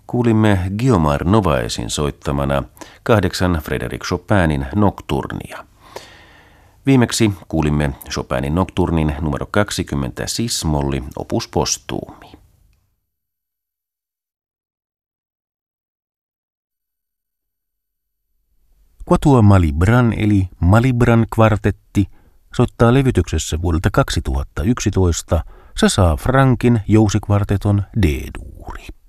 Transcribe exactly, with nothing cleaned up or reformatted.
Kuulimme Guiomar Novaesin soittamana kahdeksan Frédéric Chopinin nokturnia. Viimeksi kuulimme Chopinin nokturnin numero kaksikymmentä sis-molli opus postumi. Quatuor Malibran eli Malibran kvartetti soittaa levytyksessä vuodelta kaksituhattayksitoista Sacha Frankin jousikvarteton D-duuri.